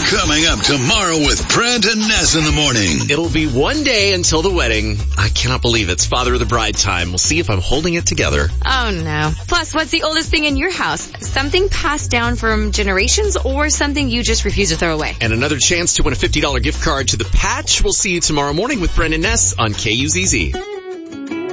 Coming up tomorrow with Brent and Ness in the morning. It'll be one day until the wedding. I cannot believe it's father of the bride time. We'll see if I'm holding it together. Oh no. Plus, what's the oldest thing in your house? Something passed down from generations or something you just refuse to throw away? And another chance to win a $50 gift card to The Patch. We'll see you tomorrow morning with Brent and Ness on KUZZ.